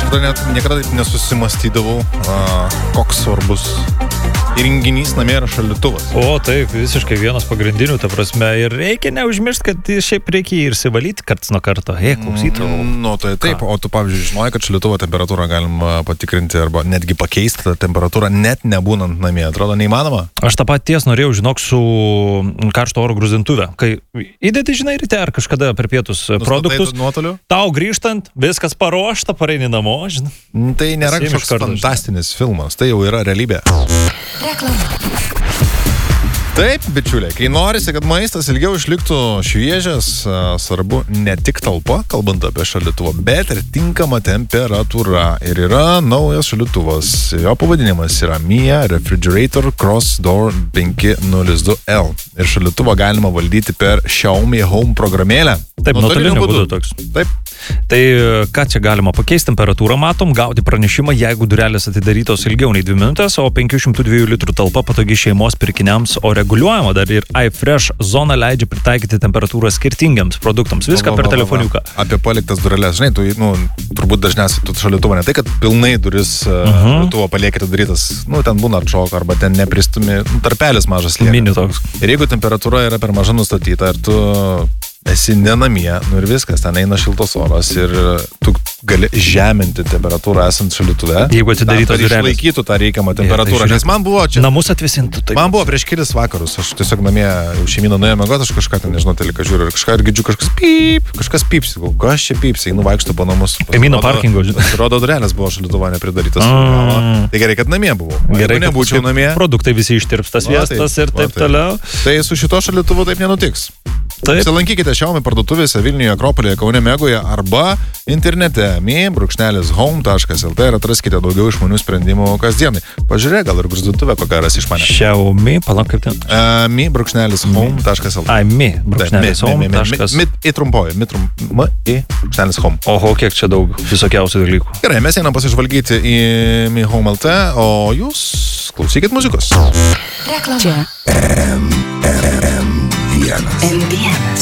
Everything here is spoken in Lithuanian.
net niekada taip nesusimastydavau, koks svarbus įrenginys namie yra šaldytuvas. O taip, visiškai vienas pagrindinių, ta prasme, ir reikia neužmiršti, kad šiaip reikia ir sivalyti karts nuo karto. Klausytojau. Nu, tai taip, o tu, pavyzdžiui, žinojai, kad šaldytuvo temperatūrą galima patikrinti arba netgi pakeisti tą temperatūrą, net nebūnant namie. Atrodo neįmanoma? Aš tą paties norėjau, žinok, su karšto oro gruzdintuve. Kai įdėti, žinai, ryte ar kažkada per pietus produktus, tau grįžtant, viskas paruošta, pareini namo, žinai. Tai nėra kažkoks fantastinis filmas, tai jau yra realybė. Taip, bičiuliai, kai norisi, kad maistas ilgiau išliktų šviežias, svarbu ne tik talpa, kalbant apie šaldytuvą, bet ir tinkama temperatūra. Ir yra naujas šaldytuvas. Jo pavadinimas yra Mia Refrigerator Cross Door 502L. Ir šaldytuvą galima valdyti per Xiaomi Home programėlę. Taip, nuotoliniu būdu toks. Taip. Tai ką čia galima pakeisti temperatūrą, matom, gauti pranešimą, jeigu durelės atidarytos ilgiau nei 2 minutės, o 502 litrų talpa patogi šeimos pirkiniams, o reguliuojama dar ir iFresh zona leidžia pritaikyti temperatūrą skirtingiams produktams. Viską per telefoniuką. Apie paliktas durelės, žinai, tu, turbūt dažniausiai tu šaldytuvą ne tai, kad pilnai duris šaldytuvo paliekite darytas, ten būna atšok arba ten nepristumi, tarpelis mažas lieka. Mini toks. Ir jeigu temperatūra yra per maža nustatyta ir tu esi ne namie, ir viskas, ten eina šiltos oras ir tu gali žeminti temperatūrą esant šaldytuve. Jeigu atidarytos durelės. Išlaikytų tą reikiamą temperatūrą, nes man buvo čia... Namus atvisintų. Taip. Man buvo prieš kelis vakarus, aš tiesiog namie jau šeimyną nuėjo mėgoti, aš kažką ten, nežinau, teliką žiūriu ir kažką ir girdžiu, kažkas pypsi, kas čia pypsi, einu vaikšto po namus. Kaimyno parkingo. Rodo, durelės buvo šaldytuvo nepridarytas. Tai gerai, kad namie buvau. Gerai, nebūčiau namie. Produktai visi ištirpsta, sviestas ir taip toliau. Tai su šito šaldytuvu taip nenutiks. Apsilankykite Xiaomi parduotuvėse Vilniuje, Akropolėje, Kaune, Mėgoje arba internete mi.home.lt ir atraskite daugiau išmanių sprendimų kasdienai. Pažiūrėk, gal ir gruzdintuvę kokią rasi išmanę. Xiaomi, palauk kaip ten. mi.home.lt mi.home.lt Įtrumpoju, mi.home. Oho, kiek čia daug visokiausių dalykų. Gerai, mes einam pasižvalgyti į mi.home.lt, o jūs klausykit muzikos. Čia M1